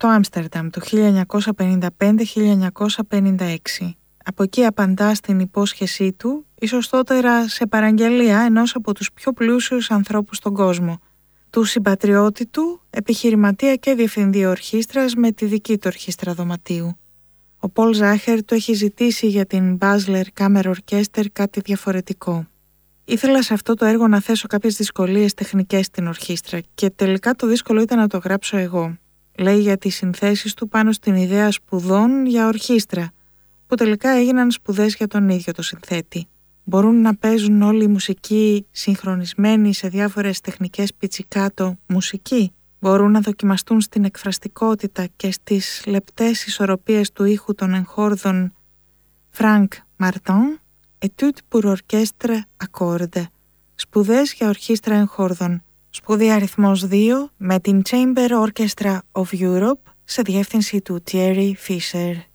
στο Άμστερνταμ το 1955-1956. Από εκεί απαντά στην υπόσχεσή του, ισοστότερα σε παραγγελία ενός από τους πιο πλούσιους ανθρώπους στον κόσμο, του συμπατριώτη του, επιχειρηματία και διευθυντή ορχήστρας με τη δική του ορχήστρα δωματίου. Ο Πολ Ζάχερ του έχει ζητήσει για την Basler Kammer Orchester κάτι διαφορετικό. Ήθελα σε αυτό το έργο να θέσω κάποιες δυσκολίες τεχνικές στην ορχήστρα και τελικά το δύσκολο ήταν να το γράψω εγώ. Λέει για τις συνθέσεις του πάνω στην ιδέα σπουδών για ορχήστρα, που τελικά έγιναν σπουδές για τον ίδιο το συνθέτη. Μπορούν να παίζουν όλη η μουσική συγχρονισμένη σε διάφορες τεχνικές πιτσικάτο μουσική. Μπορούν να δοκιμαστούν στην εκφραστικότητα και στις λεπτές ισορροπίες του ήχου των εγχόρδων Frank Martin, Étude pour orchestre à cordes, σπουδές για ορχήστρα εγχόρδων, σπουδή αριθμός 2 με την Chamber Orchestra of Europe σε διεύθυνση του Thierry Fischer.